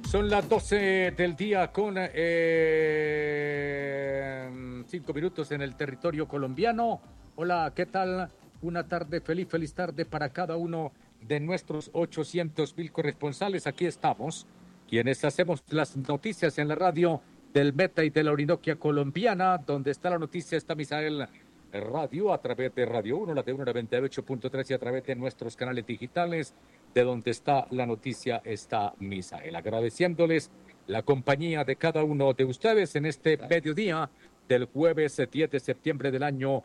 Son las 12 del día con 5 minutos en el territorio colombiano. Hola, ¿qué tal? Una tarde feliz tarde para cada uno de nuestros 800,000 corresponsales. Aquí estamos, quienes hacemos las noticias en la radio del Meta y de la Orinoquia colombiana, donde está la noticia, está Misael Radio, a través de Radio 1, la de 98.3 y a través de nuestros canales digitales. De donde está la noticia está Misael. Agradeciéndoles la compañía de cada uno de ustedes en este mediodía del jueves 10 de septiembre del año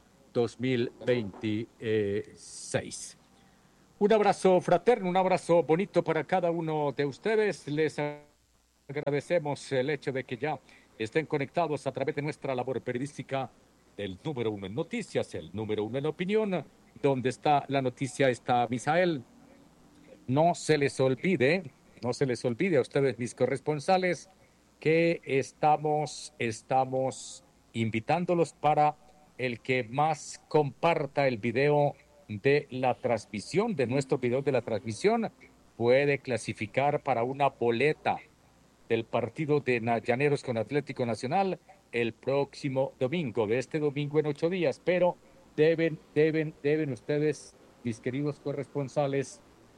2026. Un abrazo fraterno, un abrazo bonito para cada uno de ustedes. Les agradecemos el hecho de que ya estén conectados a través de nuestra labor periodística del número uno en noticias, el número uno en opinión. Donde está la noticia está Misael. No se les olvide a ustedes, mis corresponsales, que estamos invitándolos para el que más comparta el video de la transmisión, de nuestro video de la transmisión, puede clasificar para una boleta del partido de Llaneros con Atlético Nacional el próximo domingo, de este domingo en 8 días, pero deben ustedes, mis queridos corresponsales,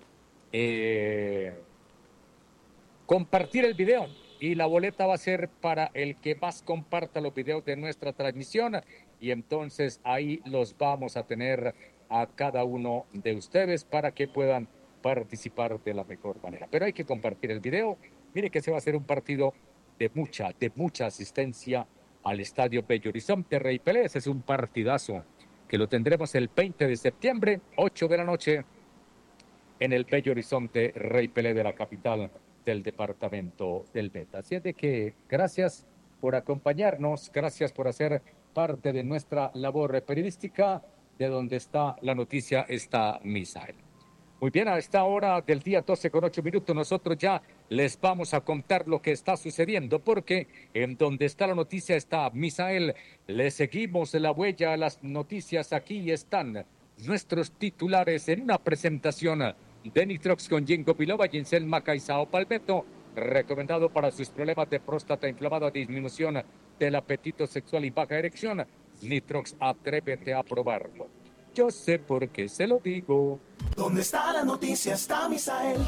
compartir el video, y la boleta va a ser para el que más comparta los videos de nuestra transmisión, y entonces ahí los vamos a tener a cada uno de ustedes para que puedan participar de la mejor manera. Pero hay que compartir el video. Mire que se va a hacer un partido de mucha asistencia al Estadio Bello Horizonte Rey Pelé. Ese es un partidazo que lo tendremos el 20 de septiembre, 8 de la noche, en el Bello Horizonte Rey Pelé de la capital del departamento del Meta. Así es de que gracias por acompañarnos, gracias por hacer parte de nuestra labor periodística. De donde está la noticia está Misael. Muy bien, a esta hora del día 12:08, nosotros ya les vamos a contar lo que está sucediendo, porque en donde está la noticia está Misael. Le seguimos la huella a las noticias. Aquí están nuestros titulares en una presentación de Nitrox con Ginkgo biloba, ginseng, maca y sao palmetto, recomendado para sus problemas de próstata inflamada, disminución del apetito sexual y baja erección. Nitrox, atrévete a probarlo. Yo sé por qué se lo digo. ¿Dónde está la noticia? Está Misael.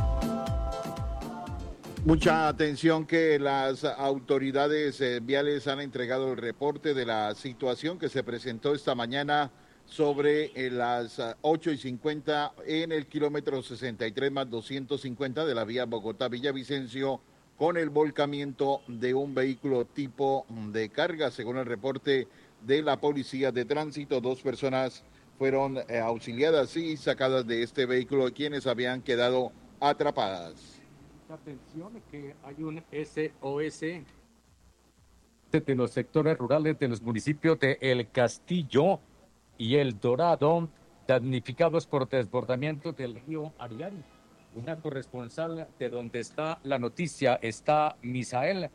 Mucha atención, que las autoridades viales han entregado el reporte de la situación que se presentó esta mañana sobre las 8:50 en el kilómetro 63 más 250 de la vía Bogotá-Villavicencio, con el volcamiento de un vehículo tipo de carga. Según el reporte de la Policía de Tránsito, 2 personas fueron auxiliadas y sacadas de este vehículo, quienes habían quedado atrapadas. Atención, que hay un SOS de los sectores rurales de los municipios de El Castillo y El Dorado, damnificados por desbordamiento del río Ariari. Una corresponsal de donde está la noticia está Misael.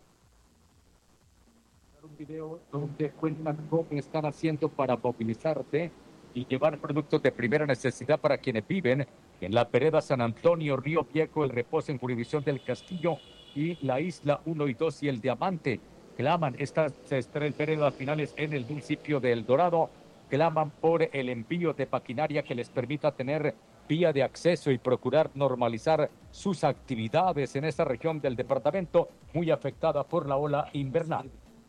Un video donde cuentan cómo están haciendo para movilizarse y llevar productos de primera necesidad para quienes viven en la vereda San Antonio, Río Viejo, El Reposo, en jurisdicción del Castillo, y la Isla 1 y 2 y El Diamante. Claman estas tres veredas finales en el municipio de El Dorado. Claman por el envío de maquinaria que les permita tener vía de acceso y procurar normalizar sus actividades en esta región del departamento muy afectada por la ola invernal.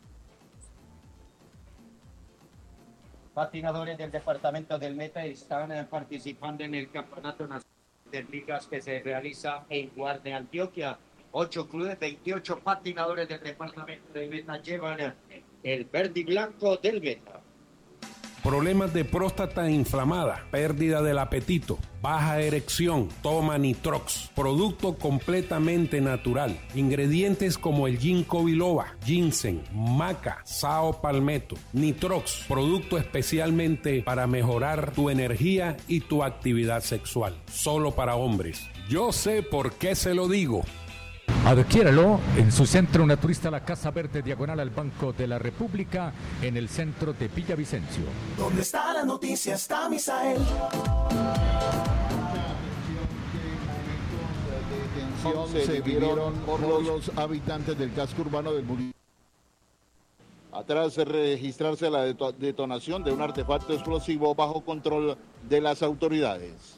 Patinadores del departamento del Meta están participando en el Campeonato Nacional de Ligas que se realiza en Guarne, Antioquia. 8 clubes, 28 patinadores del departamento del Meta llevan el verde y blanco del Meta. Problemas de próstata inflamada, pérdida del apetito, baja erección, toma Nitrox, producto completamente natural. Ingredientes como el ginkgo biloba, ginseng, maca, sao palmetto. Nitrox, producto especialmente para mejorar tu energía y tu actividad sexual. Solo para hombres. Yo sé por qué se lo digo. Adquiéralo en su centro naturista La Casa Verde, diagonal al Banco de la República, en el centro de Villavicencio. ¿Dónde está la noticia? Está Misael. información se vivieron por los habitantes del casco urbano del municipio. Tras registrarse la detonación de un artefacto explosivo bajo control de las autoridades.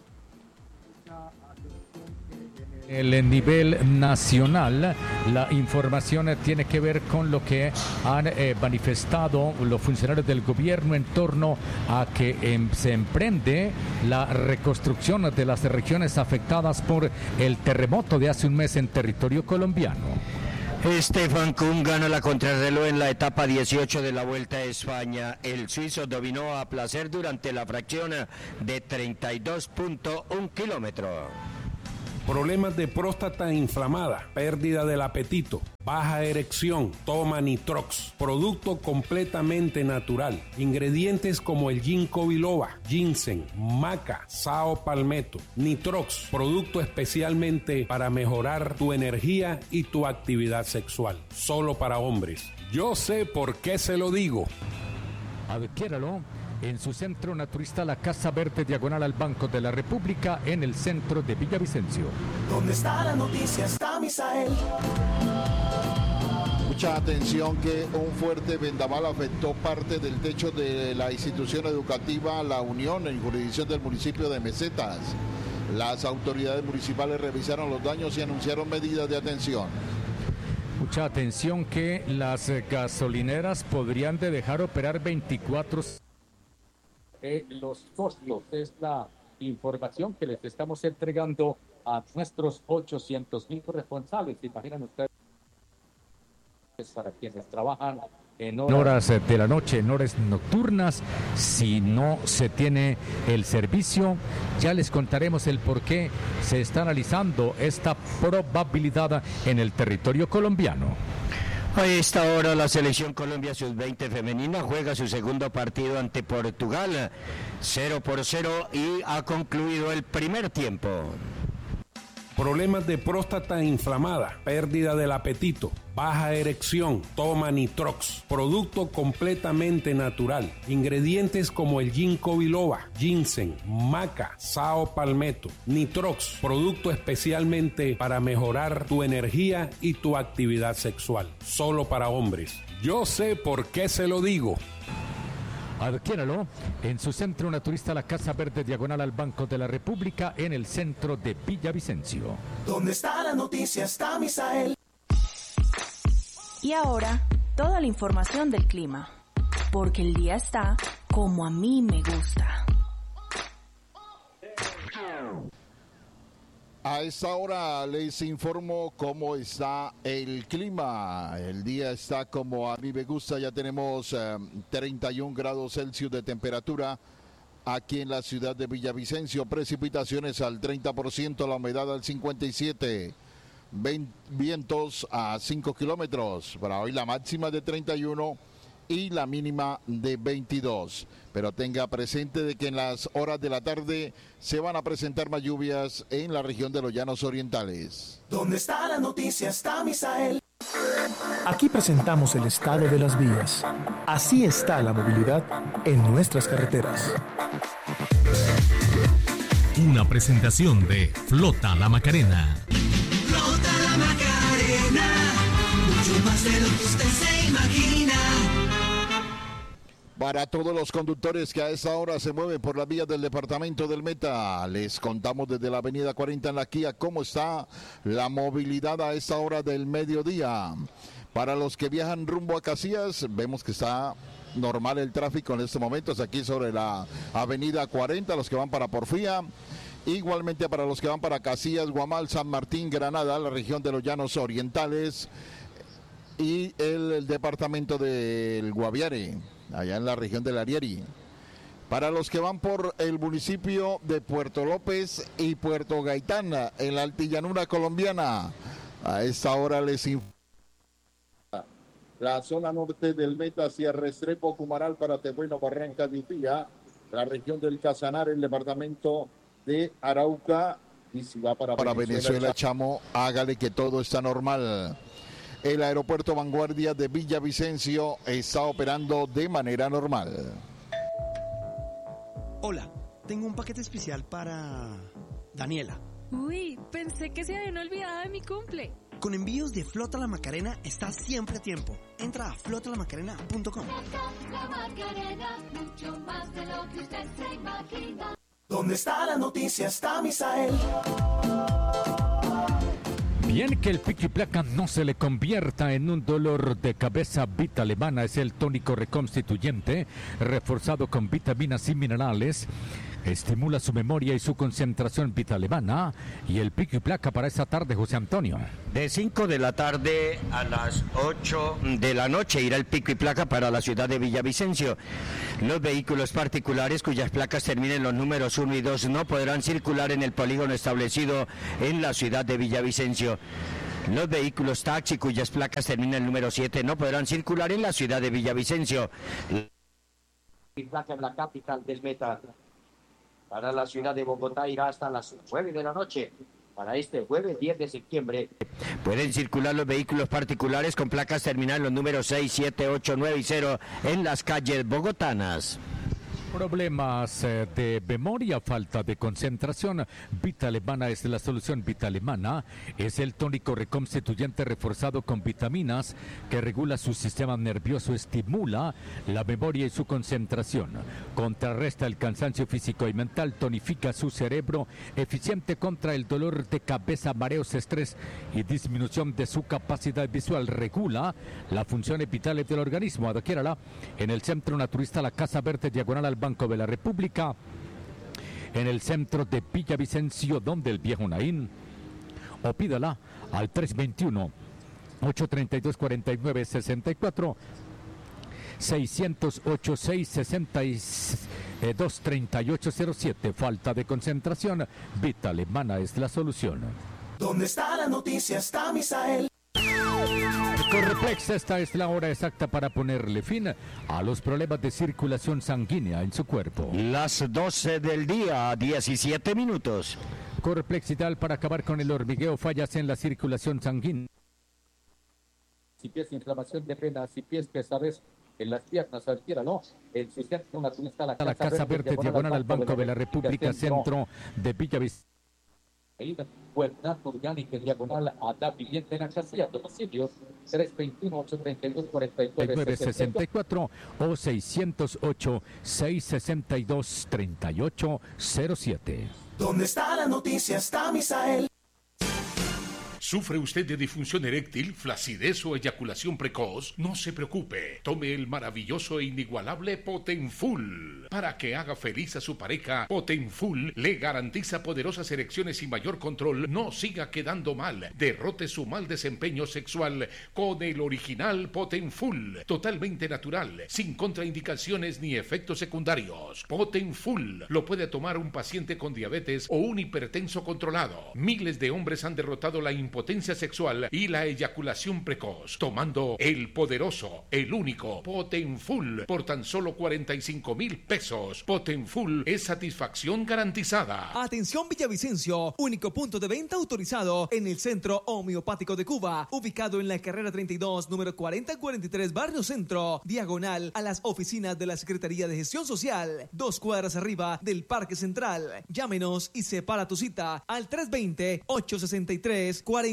El nivel nacional, la información tiene que ver con lo que han manifestado los funcionarios del gobierno en torno a que se emprende la reconstrucción de las regiones afectadas por el terremoto de hace un mes en territorio colombiano. Stefan Kuhn gana la contrarreloj en la etapa 18 de la Vuelta a España. El suizo dominó a placer durante la fracción de 32.1 kilómetros. Problemas de próstata inflamada, pérdida del apetito, baja erección, toma Nitrox, producto completamente natural. Ingredientes como el ginkgo biloba, ginseng, maca, sao palmetto. Nitrox, producto especialmente para mejorar tu energía y tu actividad sexual. Solo para hombres. Yo sé por qué se lo digo. Adquiéralo en su centro naturista La Casa Verde, diagonal al Banco de la República, en el centro de Villavicencio. Donde está la noticia está Misael. Mucha atención que un fuerte vendaval afectó parte del techo de la institución educativa La Unión en jurisdicción del municipio de Mesetas. Las autoridades municipales revisaron los daños y anunciaron medidas de atención. Mucha atención que las gasolineras podrían dejar operar 24 los costos. Es la información que les estamos entregando a nuestros 800,000 corresponsales. Imaginan ustedes, para quienes trabajan en horas de la noche, en horas nocturnas, si no se tiene el servicio. Ya les contaremos el por qué se está analizando esta probabilidad en el territorio colombiano. A esta hora la selección Colombia Sub-20 femenina juega su segundo partido ante Portugal, 0-0, y ha concluido el primer tiempo. Problemas de próstata inflamada, pérdida del apetito, baja erección, toma Nitrox, producto completamente natural. Ingredientes como el ginkgo biloba, ginseng, maca, sao palmetto. Nitrox, producto especialmente para mejorar tu energía y tu actividad sexual. Solo para hombres. Yo sé por qué se lo digo. Adquiéralo en su centro naturista La Casa Verde, diagonal al Banco de la República, en el centro de Villavicencio. Donde está la noticia está Misael. Y ahora, toda la información del clima, porque el día está como a mí me gusta. A esta hora les informo cómo está el clima. El día está como a mí me gusta. Ya tenemos 31 grados Celsius de temperatura aquí en la ciudad de Villavicencio. Precipitaciones al 30%, la humedad al 57%. Vientos a 5 kilómetros. Para hoy la máxima de 31 y la mínima de 22. Pero tenga presente de que en las horas de la tarde se van a presentar más lluvias en la región de los Llanos Orientales. Donde está la noticia está Misael. Aquí presentamos el estado de las vías. Así está la movilidad en nuestras carreteras. Una presentación de Flota La Macarena. Flota la Macarena, mucho más de lo que usted se imagina. Para todos los conductores que a esta hora se mueven por las vías del departamento del Meta, les contamos desde la avenida 40 en La Quía cómo está la movilidad a esta hora del mediodía. Para los que viajan rumbo a Casillas, vemos que está normal el tráfico en estos momentos aquí sobre la avenida 40, los que van para Porfía. Igualmente para los que van para Casillas, Guamal, San Martín, Granada, la región de los Llanos Orientales y el departamento del Guaviare, allá en la región del Arieri. Para los que van por el municipio de Puerto López y Puerto Gaitán, en la altillanura colombiana, a esta hora les informo. La zona norte del Meta hacia Restrepo, Cumaral, para Tebueno, Barranca de Pía, la región del Casanar, el departamento de Arauca, y si va para Venezuela, Chamo, hágale que todo está normal. El aeropuerto Vanguardia de Villavicencio está operando de manera normal. Hola, tengo un paquete especial para Daniela. Uy, pensé que se habían olvidado de mi cumple. Con envíos de Flota La Macarena estás siempre a tiempo. Entra a flotalamacarena.com. Flota La Macarena, mucho más de lo que usted se imagina. ¿Dónde está la noticia? Está Misael. Bien, que el pico y placa no se le convierta en un dolor de cabeza. Vita Alemana es el tónico reconstituyente, reforzado con vitaminas y minerales. Estimula su memoria y su concentración. Vita Alemana. Y el pico y placa para esta tarde, José Antonio. De 5 de la tarde a las 8 de la noche irá el pico y placa para la ciudad de Villavicencio. Los vehículos particulares cuyas placas terminen los números 1 y 2 no podrán circular en el polígono establecido en la ciudad de Villavicencio. Los vehículos taxi cuyas placas terminen el número 7 no podrán circular en la ciudad de Villavicencio. Y placa en la capital del Meta. Para la ciudad de Bogotá irá hasta las 9 de la noche. Para este jueves 10 de septiembre. Pueden circular los vehículos particulares con placas terminales los números 6, 7, 8, 9 y 0 en las calles bogotanas. Problemas de memoria, falta de concentración. Vita Alemana es la solución. Vita Alemana es el tónico reconstituyente reforzado con vitaminas que regula su sistema nervioso, estimula la memoria y su concentración, contrarresta el cansancio físico y mental, tonifica su cerebro, eficiente contra el dolor de cabeza, mareos, estrés y disminución de su capacidad visual, regula las funciones vitales del organismo. Adquiérala en el Centro Naturista La Casa Verde, diagonal al Banco de la República, en el centro de Villavicencio, donde el viejo Naín, o pídala al 321-832-4964, 608-662-3807. Falta de concentración, Vita Alemana es la solución. ¿Dónde está la noticia? Está Misael. Correplex, esta es la hora exacta para ponerle fin a los problemas de circulación sanguínea en su cuerpo. Las 12 del día, 17 minutos. Correplex, ideal para acabar con el hormigueo, fallas en la circulación sanguínea. Si pies, inflamación de venas, si pies, pesadez en las piernas, adquiéralo. El Centro Naturista La Casa Verde, diagonal al Banco de la República, centro de Villavicencio. Puerta Orgánica, diagonal a la vivienda en Acasía, domicilio 321-832-4964 o 608-662-3807. ¿Dónde está la noticia? Está Misael. ¿Sufre usted de disfunción eréctil, flacidez o eyaculación precoz? No se preocupe. Tome el maravilloso e inigualable Potenfull. Para que haga feliz a su pareja, Potenfull le garantiza poderosas erecciones y mayor control. No siga quedando mal. Derrote su mal desempeño sexual con el original Potenfull. Totalmente natural, sin contraindicaciones ni efectos secundarios. Potenfull lo puede tomar un paciente con diabetes o un hipertenso controlado. Miles de hombres han derrotado la impotencia sexual y la eyaculación precoz, tomando el poderoso, el único Potenfull por tan solo 45,000 pesos. Potenfull es satisfacción garantizada. Atención Villavicencio, único punto de venta autorizado en el Centro Homeopático de Cuba, ubicado en la carrera 32, número 4043, Barrio Centro, diagonal a las oficinas de la Secretaría de Gestión Social, 2 cuadras arriba del Parque Central. Llámenos y separa tu cita al 320-863-4792.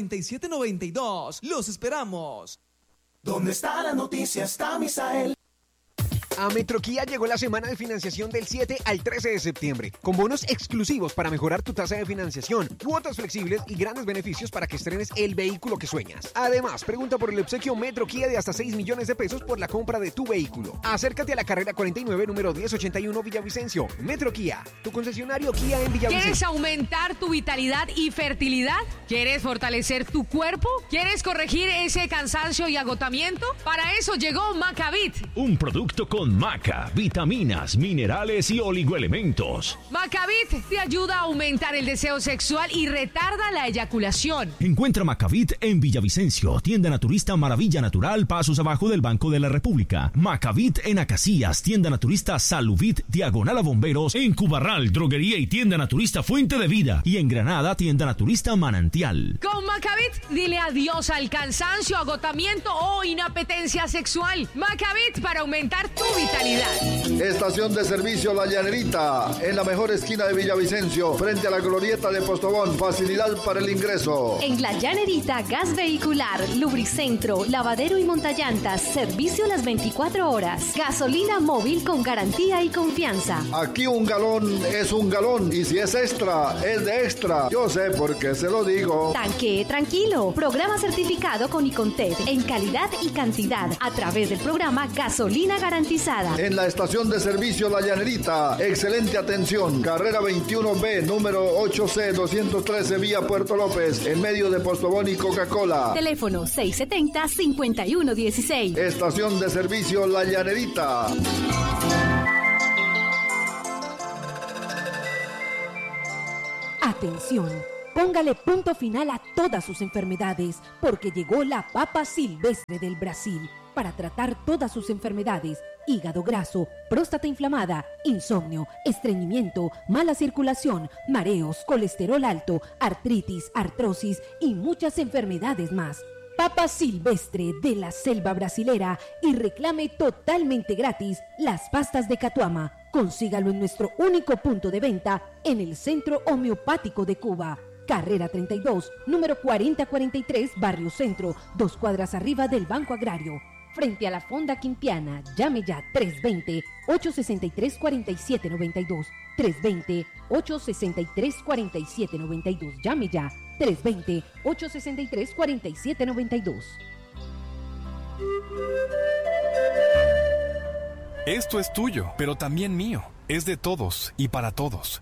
Los esperamos. ¿Dónde está la noticia? Está Misael. A Metroquía llegó la semana de financiación del 7 al 13 de septiembre, con bonos exclusivos para mejorar tu tasa de financiación, cuotas flexibles y grandes beneficios para que estrenes el vehículo que sueñas. Además, pregunta por el obsequio Metroquía de hasta 6 millones de pesos por la compra de tu vehículo. Acércate a la carrera 49, número 1081, Villavicencio. Metroquía, tu concesionario Kia en Villavicencio. ¿Quieres aumentar tu vitalidad y fertilidad? ¿Quieres fortalecer tu cuerpo? ¿Quieres corregir ese cansancio y agotamiento? Para eso llegó Macavit. Un producto con maca, vitaminas, minerales y oligoelementos. Macavit te ayuda a aumentar el deseo sexual y retarda la eyaculación. Encuentra Macavit en Villavicencio, tienda naturista Maravilla Natural, pasos abajo del Banco de la República. Macavit en Acacias, tienda naturista Saluvit, diagonal a Bomberos. En Cubarral, droguería y tienda naturista Fuente de Vida. Y en Granada, tienda naturista Manantial. Con Macavit, dile adiós al cansancio, agotamiento o inapetencia sexual. Macavit para aumentar tu vitalidad. Estación de servicio La Llanerita, en la mejor esquina de Villavicencio, frente a la glorieta de Postobón. Facilidad para el ingreso. En La Llanerita, gas vehicular, lubricentro, lavadero y montallantas, servicio las 24 horas. Gasolina móvil con garantía y confianza. Aquí un galón es un galón y si es extra, es de extra. Yo sé por qué se lo digo. Tanque tranquilo. Programa certificado con Icontec en calidad y cantidad a través del programa Gasolina Garantizada. En la estación de servicio La Llanerita, excelente atención. Carrera 21B, número 8C213, vía Puerto López, en medio de Postobón y Coca-Cola. Teléfono 670-5116. Estación de servicio La Llanerita. Atención, póngale punto final a todas sus enfermedades, porque llegó la papa silvestre del Brasil para tratar todas sus enfermedades: hígado graso, próstata inflamada, insomnio, estreñimiento, mala circulación, mareos, colesterol alto, artritis, artrosis y muchas enfermedades más. Papa silvestre de la selva brasilera y reclame totalmente gratis las pastas de Catuama. Consígalo en nuestro único punto de venta en el Centro Homeopático de Cuba. Carrera 32, número 4043, Barrio Centro, 2 cuadras arriba del Banco Agrario. Frente a la Fonda Quintiana, llame ya 320-863-4792. 320-863-4792. Llame ya 320-863-4792. Esto es tuyo, pero también mío. Es de todos y para todos.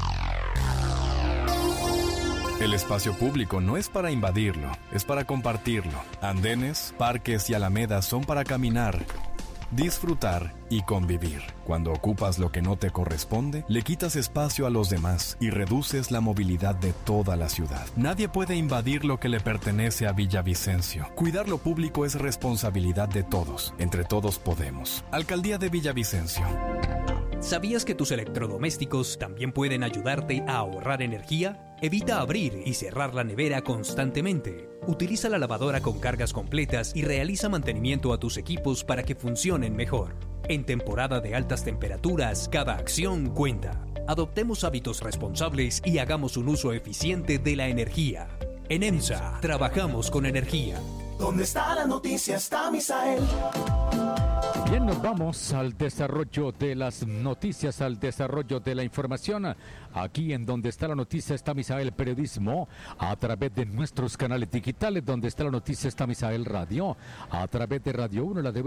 El espacio público no es para invadirlo, es para compartirlo. Andenes, parques y alamedas son para caminar, disfrutar y convivir. Cuando ocupas lo que no te corresponde, le quitas espacio a los demás y reduces la movilidad de toda la ciudad. Nadie puede invadir lo que le pertenece a Villavicencio. Cuidar lo público es responsabilidad de todos. Entre todos podemos. Alcaldía de Villavicencio. ¿Sabías que tus electrodomésticos también pueden ayudarte a ahorrar energía? Evita abrir y cerrar la nevera constantemente. Utiliza la lavadora con cargas completas y realiza mantenimiento a tus equipos para que funcionen mejor. En temporada de altas temperaturas, cada acción cuenta. Adoptemos hábitos responsables y hagamos un uso eficiente de la energía. En EMSA, trabajamos con energía. ¿Dónde está la noticia? Está Misael. Bien, nos vamos al desarrollo de las noticias, al desarrollo de la información. Aquí en Donde está la noticia está Misael Periodismo, a través de nuestros canales digitales. Donde está la noticia está Misael Radio, a través de Radio 1, la de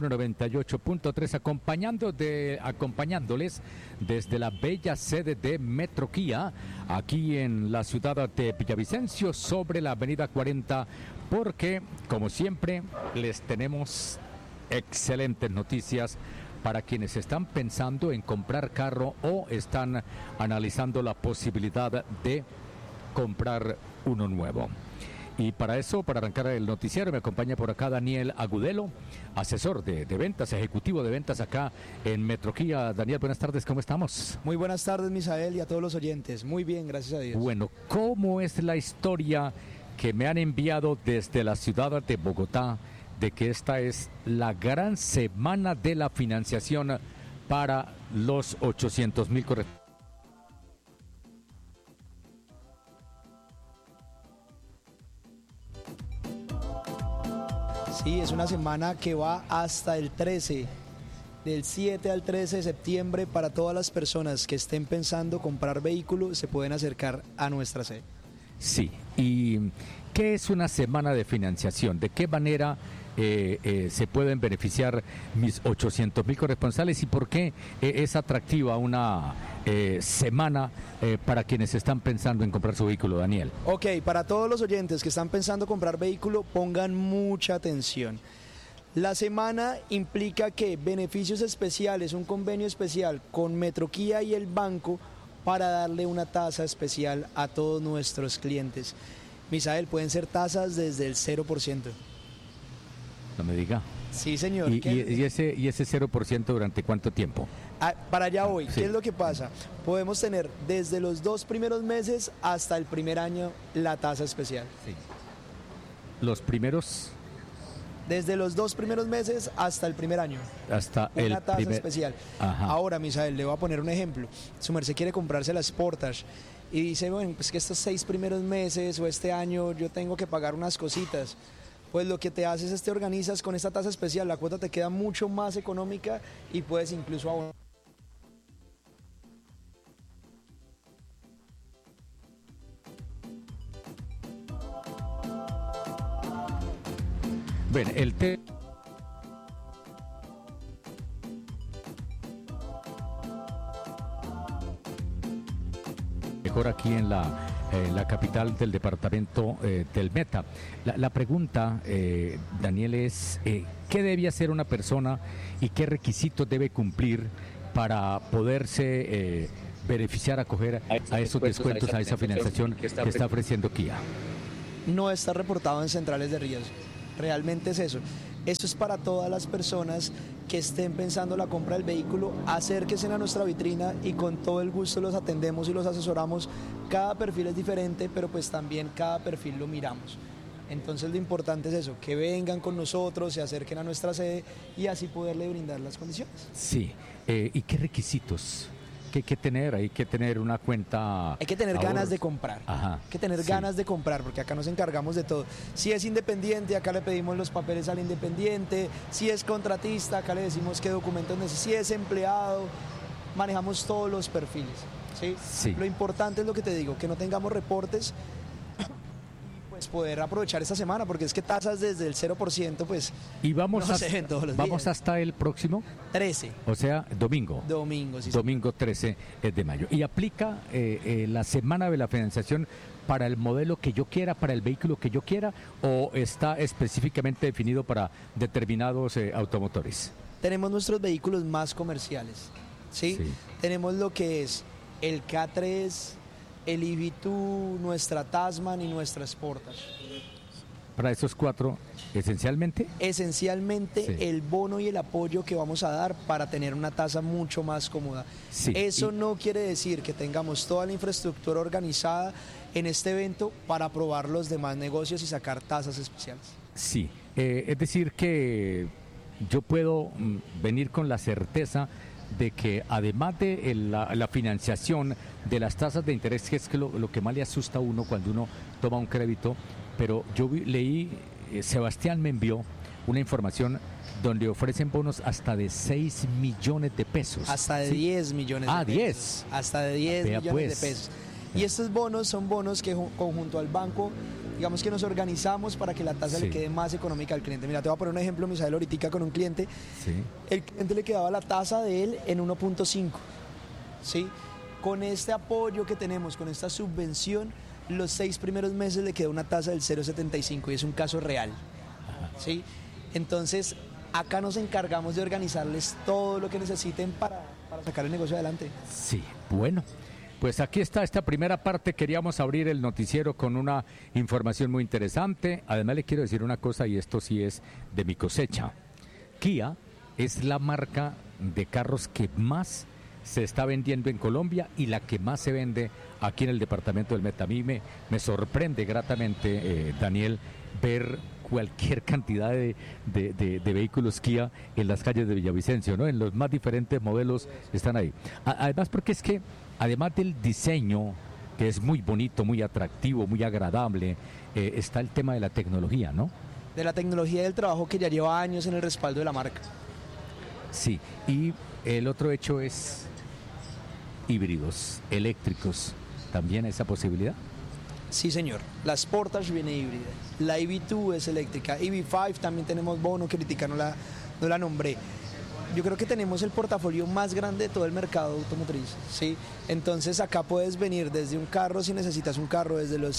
198.3, acompañándoles desde la bella sede de Metroquía, aquí en la ciudad de Villavicencio, sobre la avenida 40, porque, como siempre, les tenemos excelentes noticias para quienes están pensando en comprar carro o están analizando la posibilidad de comprar uno nuevo. Y para eso, para arrancar el noticiero, me acompaña por acá Daniel Agudelo, asesor de ventas, ejecutivo de ventas acá en Metroquía. Daniel, buenas tardes, ¿cómo estamos? Muy buenas tardes, Misael, y a todos los oyentes. Muy bien, gracias a Dios. Bueno, ¿cómo es la historia que me han enviado desde la ciudad de Bogotá de que esta es la gran semana de la financiación para los 800,000 corredores? Sí, es una semana que va hasta el 13, del 7 al 13 de septiembre. Para todas las personas que estén pensando comprar vehículo, se pueden acercar a nuestra sede. Sí, ¿y qué es una semana de financiación? ¿De qué manera se pueden beneficiar mis 800,000 corresponsales y por qué es atractiva una semana para quienes están pensando en comprar su vehículo, Daniel? Ok, para todos los oyentes que están pensando comprar vehículo, pongan mucha atención. La semana implica que beneficios especiales, un convenio especial con Metroquía y el banco para darle una tasa especial a todos nuestros clientes. Misael, pueden ser tasas desde el 0%. No me diga. Sí, señor. ¿Y ese 0% durante cuánto tiempo? Para allá voy. Sí. ¿Qué es lo que pasa? Podemos tener desde los 2 primeros meses hasta el primer año la tasa especial. Sí. Los primeros Desde los 2 primeros meses hasta el primer año. Hasta Una el tasa primer... especial. Ajá. Ahora, Misael, le voy a poner un ejemplo. Su merced quiere comprarse la Sportage y dice, bueno, pues que estos 6 primeros meses o este año yo tengo que pagar unas cositas. Pues lo que te haces es te organizas con esta tasa especial, la cuota te queda mucho más económica y puedes incluso abonar. Bueno, el tema... Mejor aquí en la capital del departamento del Meta. La pregunta, Daniel, es ¿qué debe hacer una persona y qué requisitos debe cumplir para poderse beneficiar, acoger a esos descuentos, a esa financiación que está ofreciendo Kia? No está reportado en centrales de riesgo. Realmente es eso. Esto es para todas las personas que estén pensando la compra del vehículo, acérquense a nuestra vitrina y con todo el gusto los atendemos y los asesoramos. Cada perfil es diferente, pero pues también cada perfil lo miramos. Entonces lo importante es eso, que vengan con nosotros, se acerquen a nuestra sede y así poderle brindar las condiciones. Sí, ¿y qué requisitos? ¿Qué hay que tener? Hay que tener una cuenta... Hay que tener ahorros. ganas de comprar. Ajá. Hay que tener ganas de comprar, porque acá nos encargamos de todo. Si es independiente, acá le pedimos los papeles al independiente. Si es contratista, acá le decimos qué documentos necesita. Si es empleado, manejamos todos los perfiles. ¿sí? Sí. Lo importante es lo que te digo, que no tengamos reportes, pues poder aprovechar esta semana, porque es que tasas desde el 0%, pues y vamos, no se ven todos los días. Hasta el próximo 13. O sea, domingo. Domingo, sí. Domingo 13 de mayo. ¿Y aplica la semana de la financiación para el modelo que yo quiera, para el vehículo que yo quiera, o está específicamente definido para determinados automotores? Tenemos nuestros vehículos más comerciales, ¿sí? Tenemos lo que es el K3, el EV2, nuestra Tasman y nuestra Sportage. Para esos 4, esencialmente. Esencialmente Sí. el bono y el apoyo que vamos a dar para tener una tasa mucho más cómoda. Sí. Eso no quiere decir que tengamos toda la infraestructura organizada en este evento para probar los demás negocios y sacar tasas especiales. Sí, es decir que yo puedo venir con la certeza de que además de la financiación de las tasas de interés, que es lo que más le asusta a uno cuando uno toma un crédito, pero yo leí, Sebastián me envió una información donde ofrecen bonos hasta de 6 millones de pesos. Hasta de ¿sí? 10 millones de pesos. 10. Hasta de 10 Vea, millones pues. de pesos. Y estos bonos son bonos que conjunto al banco, digamos que nos organizamos para que la tasa Sí. le quede más económica al cliente. Mira, te voy a poner un ejemplo, Misael, ahorita con un cliente. Sí. El cliente le quedaba la tasa de él en 1.5, ¿sí? Con este apoyo que tenemos, con esta subvención, los 6 primeros meses le queda una tasa del 0.75 y es un caso real, ¿sí? Entonces, acá nos encargamos de organizarles todo lo que necesiten para sacar el negocio adelante. Sí, bueno. Pues aquí está esta primera parte. Queríamos abrir el noticiero con una información muy interesante. Además le quiero decir una cosa, y esto sí es de mi cosecha. Kia es la marca de carros que más se está vendiendo en Colombia y la que más se vende aquí en el departamento del Meta. A mí me sorprende gratamente, Daniel, ver cualquier cantidad de vehículos Kia en las calles de Villavicencio, ¿no? En los más diferentes modelos están ahí. Además, porque es que además del diseño, que es muy bonito, muy atractivo, muy agradable, está el tema de la tecnología, ¿no? De la tecnología y del trabajo que ya lleva años en el respaldo de la marca. Sí, y el otro hecho es híbridos, eléctricos. ¿También esa posibilidad? Sí, señor. La Sportage viene híbrida. La EV2 es eléctrica. EV5 también tenemos bono, que ahorita no la nombré. Yo creo que tenemos el portafolio más grande de todo el mercado automotriz, ¿sí? Entonces acá puedes venir desde un carro, si necesitas un carro, desde los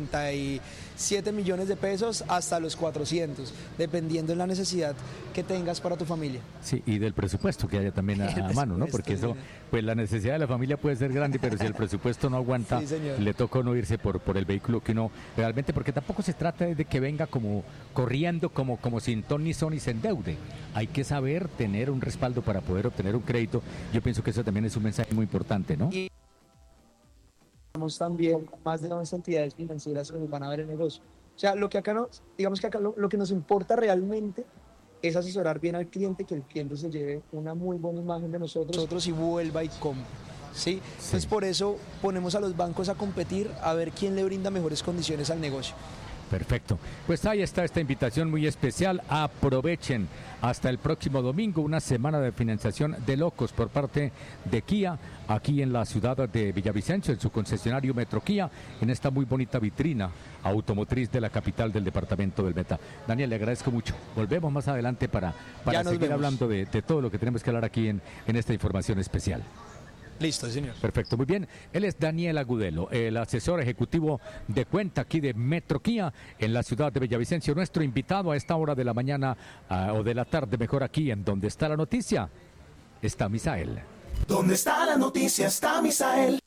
57 millones de pesos hasta los 400, dependiendo de la necesidad que tengas para tu familia. Sí, y del presupuesto que haya también a mano, ¿no? Porque eso, pues la necesidad de la familia puede ser grande, pero si el presupuesto no aguanta, Sí, señor. le toca no irse por el vehículo que uno realmente, porque tampoco se trata de que venga como corriendo, como sin ton ni son y se endeude. Hay que saber tener un respaldo para poder obtener un crédito. Yo pienso que eso también es un mensaje muy importante, ¿no? Y tenemos también más de 11 entidades financieras que nos van a ver el negocio. O sea, lo que acá lo que nos importa realmente es asesorar bien al cliente, que el cliente se lleve una muy buena imagen de nosotros y vuelva y compre. ¿Sí? Entonces por eso ponemos a los bancos a competir a ver quién le brinda mejores condiciones al negocio. Perfecto. Pues ahí está esta invitación muy especial. Aprovechen hasta el próximo domingo una semana de financiación de locos por parte de Kia aquí en la ciudad de Villavicencio, en su concesionario Metro Kia, en esta muy bonita vitrina automotriz de la capital del departamento del Meta. Daniel, le agradezco mucho. Volvemos más adelante para seguir hablando de todo lo que tenemos que hablar aquí en esta información especial. Listo, señor. Perfecto, muy bien. Él es Daniel Agudelo, el asesor ejecutivo de cuenta aquí de Metro Kia en la ciudad de Villavicencio. Nuestro invitado a esta hora de la mañana o de la tarde, mejor aquí en Donde está la noticia, está Misael. ¿Dónde está la noticia? Está Misael.